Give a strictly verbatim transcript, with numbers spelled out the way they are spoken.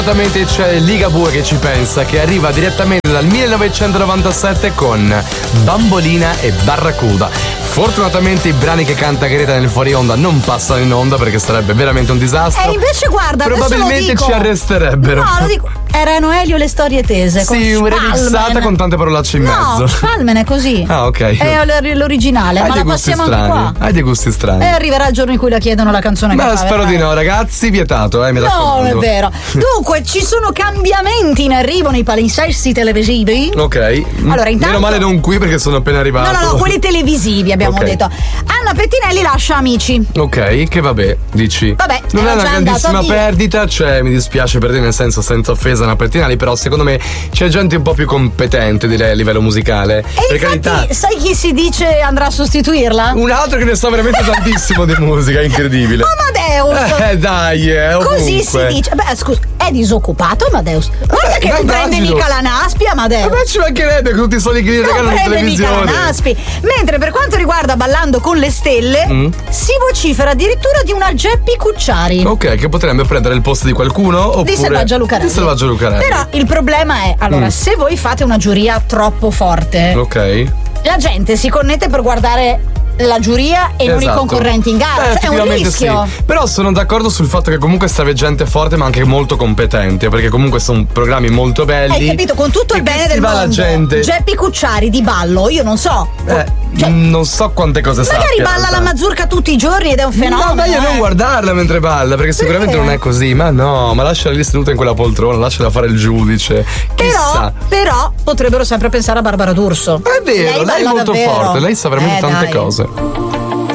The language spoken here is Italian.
Fortunatamente c'è Ligabue che ci pensa, che arriva direttamente dal millenovecentonovantasette con Bambolina e Barracuda. Fortunatamente i brani che canta Greta nel fuori onda non passano in onda perché sarebbe veramente un disastro. E invece guarda, probabilmente adesso lo dico. ci arresterebbero. No, lo dico. Erano Elio le storie tese. Sì, con una remixata con tante parolacce in no, mezzo. Spalmen è così. Ah, ok. È l- l'originale, Hai ma dei la gusti passiamo strani. anche qua. Hai dei gusti strani. E arriverà il giorno in cui la chiedono la canzone che Ma fa, spero verrà. di no, ragazzi, vietato, eh, mi No, raccomando. non è vero. Dunque, ci sono cambiamenti in arrivo nei palinsesti televisivi. Ok. Allora, intanto- Meno male non qui perché sono appena arrivato. No, no, no, quelli televisivi abbiamo Ok. detto. Anna Pettinelli lascia Amici. Ok, che vabbè, dici. Vabbè, non era è una già grandissima andato via. perdita, cioè mi dispiace per te, nel senso senza offesa Anna Pettinelli, però secondo me c'è gente un po' più competente di lei a livello musicale. E per infatti, carità. sai chi si dice andrà a sostituirla? Un altro che ne sa veramente tantissimo di musica, è incredibile. Amadeus. Eh dai, eh, ovunque. Così si dice. Beh, scusa, è disoccupato Amadeus. Guarda che ma non prende immagino. mica la Naspi, Amadeus. Ma ci mancherebbe con tutti i soldi che gli Non regalano in prende mica la televisione. Naspi. Mentre per quanto riguarda Ballando con le stelle, Mm. si vocifera addirittura di una Geppi Cucciari. Ok, che potrebbe prendere il posto di qualcuno oppure Di Selvaggia Lucarelli. Di Selvaggia Lucarelli. Però il problema è, allora, Mm. se voi fate una giuria troppo forte, Ok. la gente si connette per guardare la giuria e non i Esatto. concorrenti in gara. Eh, Cioè, è un effettivamente rischio. sì. Però sono d'accordo sul fatto che comunque serve gente forte ma anche molto competente, perché comunque sono programmi molto belli. Hai capito? Con tutto il E bene che del si va mondo. la gente. Geppi Cucciari di ballo, io non so. Eh, Cioè, non so quante cose sa. magari balla la mazurka tutti i giorni ed è un fenomeno. No, meglio eh. non guardarla mentre balla, perché sicuramente non è così. Ma no, ma lasciala lì seduta in quella poltrona, lasciala fare il giudice. Chissà. Però, però potrebbero sempre pensare a Barbara D'Urso. È vero, lei, balla è molto davvero. forte, lei sa veramente Eh, tante dai. cose.